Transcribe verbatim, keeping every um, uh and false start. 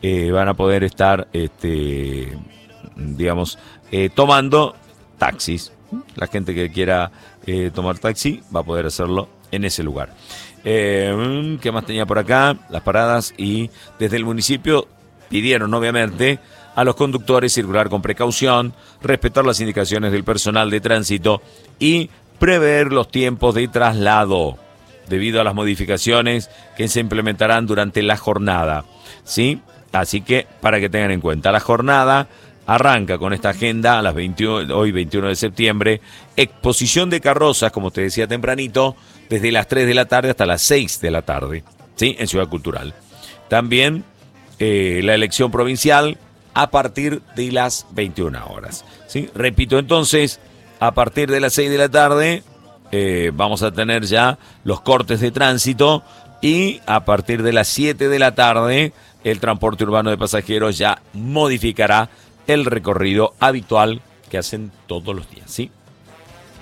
eh, van a poder estar, este, digamos, eh, tomando taxis. La gente que quiera eh, tomar taxi va a poder hacerlo en ese lugar. Eh, ¿Qué más tenía por acá? Las paradas, y desde el municipio pidieron, obviamente, a los conductores circular con precaución, respetar las indicaciones del personal de tránsito y prever los tiempos de traslado debido a las modificaciones que se implementarán durante la jornada, ¿sí? Así que, para que tengan en cuenta, la jornada arranca con esta agenda a las veintiuno, hoy veintiuno de septiembre, exposición de carrozas, como te decía tempranito, desde las tres de la tarde hasta las seis de la tarde, ¿sí? En Ciudad Cultural. También eh, la elección provincial a partir de las veintiuna horas, ¿sí? Repito entonces, a partir de las seis de la tarde eh, vamos a tener ya los cortes de tránsito, y a partir de las siete de la tarde el transporte urbano de pasajeros ya modificará el recorrido habitual que hacen todos los días, ¿sí?